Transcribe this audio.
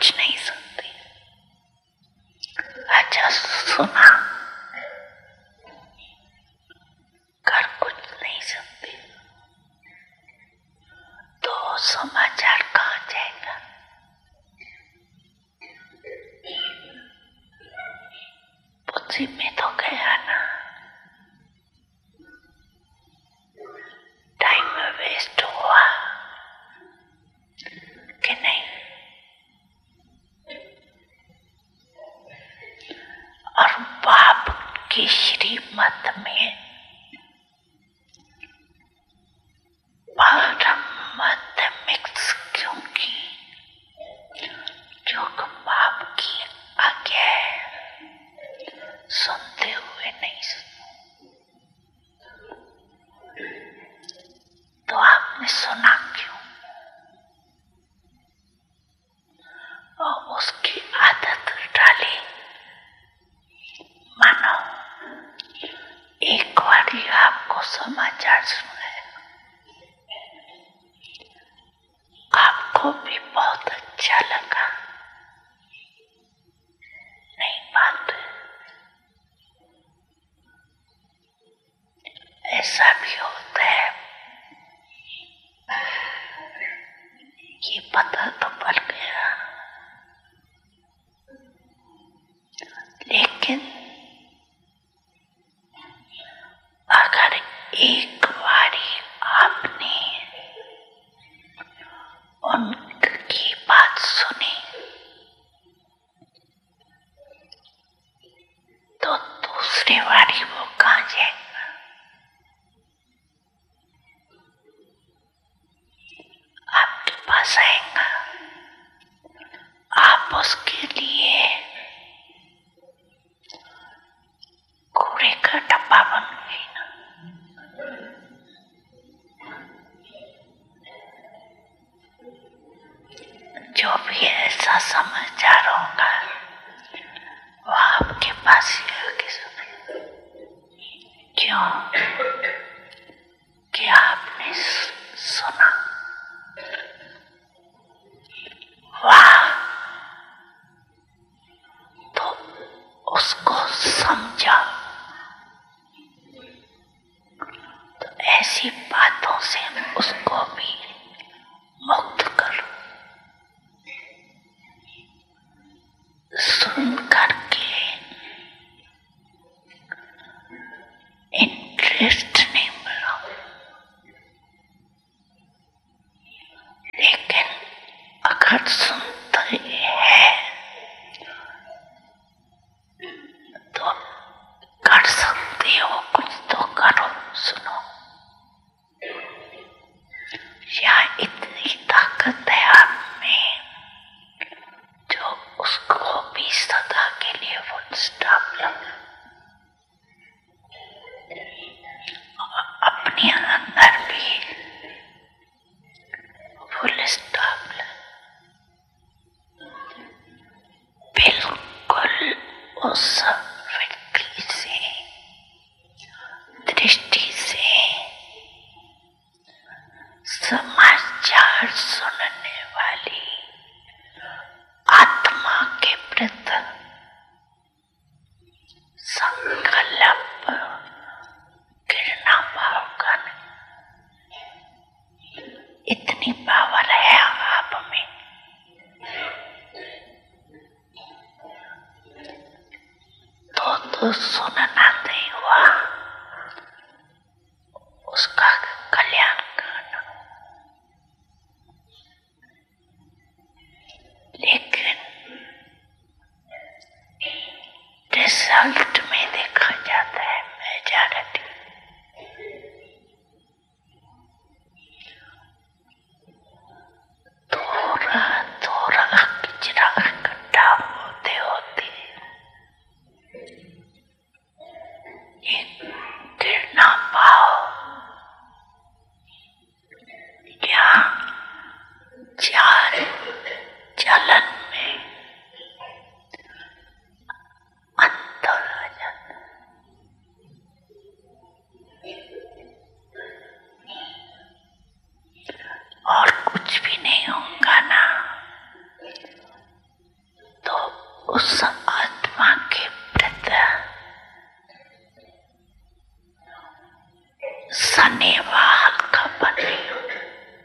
कुछ नहीं सुनती। अच्छा सुना, कर कुछ नहीं सुनती तो समाचार कहाँ जाएगा? बुद्धि में तो गया ना, टाइम वेस्ट हुआ कि नहीं? और बाप की श्रीमत में परम मध्य मिक्स क्यों की? जो बाप की आज्ञा है सुनते हुए नहीं सुना, तो आपने सुना क्यों? और उसकी आदत डाली। मानो एक बार आपको समाचार सुनाए, आपको भी बहुत अच्छा लगा, नहीं बात? ऐसा भी होता है, ये पता तो पड़ गया, लेकिन अगर एक बारी आपने उनकी बात सुनी तो दूसरी बारी वो कहाँ जाएगा? आपके पास आएगा। आप उसके लिए कूड़े का डब्बा बन गई ना। जो भी ऐसा समाचार होगा वो आपके पास ही आके सुने। क्यों? कि आपने सुना, वाह, तो उसको समझा। तो ऐसी बातों से उसको भी मुक्त करो। सुन करके इंटरेस्ट नहीं मिला, लेकिन अगर सुनते हैं तो कर सकते हो, कुछ तो करो, सुनो। या इतनी ताकत है आप में जो उसको भी सदा के लिए फुल स्टॉप लगा, अपने अंदर भी फुल स्टॉप लगा। बिल्कुल उस व्यक्ति से, दृष्टि से समाचार सुनने वाली आत्मा के प्रति संकल्प गिरना भाव का नहीं। इतनी पावर है आप में। तो सुनना नहीं हुआ, उसका कल्याण करना। लेकिन रिजल्ट में देखा जाता है मेजॉरिटी थोड़ा थोड़ा कचरा इकट्ठा होते होते उस